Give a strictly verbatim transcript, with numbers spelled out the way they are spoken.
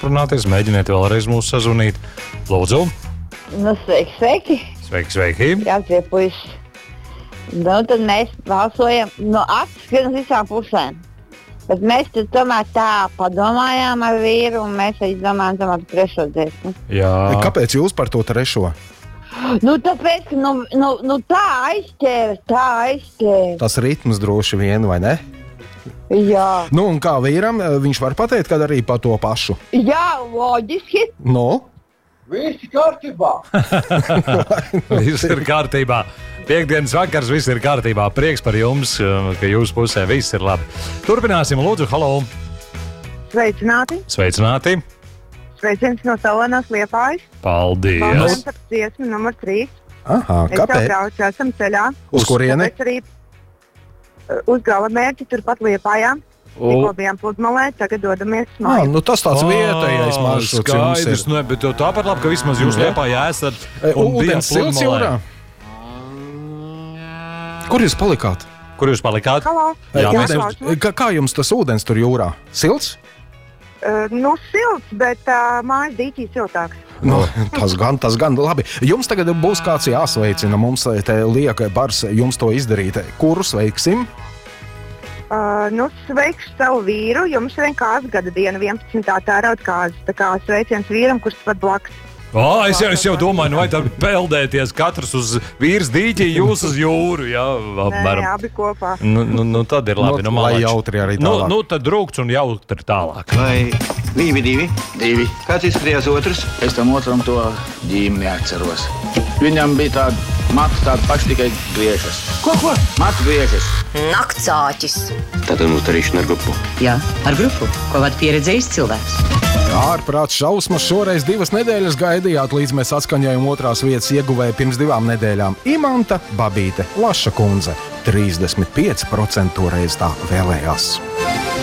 uzrunāties, mēģiniet vēlreiz mūs sazvanīt. Lūdzu. Nu, sveiki, sveiki. Sveiki, sveiki. Jā, tie puiši. Nu, tad mēs balsojam no atskrien uz visām pusēm. Bet mēs tad tomēr tā padomājām ar vīru, un mēs arī domājam tomēr trešo dziesmu. Jā. Kāpēc jūs par to trešo? Nu, tāpēc, ka nu, nu, nu, tā aizķēra, tā aizķēra. Tas ritms droši vien, vai ne? Jā. Nu, un kā vīram, viņš var pateikt, kad arī par to pašu? Jā, loģiski. Nu? Visi kārtībā. Viss ir kārtībā. Piektdienas vakars, viss ir kārtībā. Prieks par jums, ka jūsu pusē viss ir labi. Turpināsim, lūdzu, halo. Sveicināti. Sveicināti. Sveiciens no Salonās Liepājas. Paldies. Balsojam par dziesmu numur trīs. Aha, Es jau kāpēc? braucu, esam ceļā. Uz kurieni? Tāpēc arī uh, uz gala mērķi turpat Liepājā. Tikko bijām pludmalē, tagad dodamies Ah, mājās. nu tas tāds vietējais maršruts jums ir. Skaidrs, nu, bet tāpat labi, ka vismaz jūs Liepājā esat E, un bijat Ūdens silts jūrā? Kur jūs palikāt? Kur jūs palikāt? Halo. E, Jā, Jā, mēs- klausos. kā, kā jums tas ūdens tur jūrā? Silts? Uh, nu, silts, bet uh, mājas dīķī siltāks. Nu, tas gan, tas gan labi. Jums tagad būs kāds jāsveicina. Mums te liek bars jums to izdarīt. Kuru sveiksim? Uh, nu, sveiks savu vīru, jums vien kāds gada diena, vienpadsmitā tērauda kāzas. Tā kā sveiciens vīram, kurš pat blakus. O, es, jau, es jau domāju, nu, vai tad peldēties katrs uz vīrs dīķi, jūs uz jūru. Jā, Nē, apmēram. abi kopā. Nu, nu, nu, tad ir labi. Nu, Nu, lai malači. jautri arī Nu, tālāk. nu, tad rūkts un jautri tālāk. Vai divi, divi? Divi. Kāds izskatījās otrs? Es tam otram to ģīmi neatceros. Viņam bija tāda matu, tāda paša tikai griežas. Ko, ko? Matu griežas. Naktsāķis. Tad mums darīšana ar grupu. Jā, ar grupu, ko vada pieredzējis cilvēks. Ārprāts šausmas šoreiz divas nedēļas gaidījāt, līdz mēs atskaņojam otrās vietas ieguvēju pirms divām nedēļām. Imanta Babīte, Laša kundze, trīsdesmit pieci procenti toreiz tā vēlējās.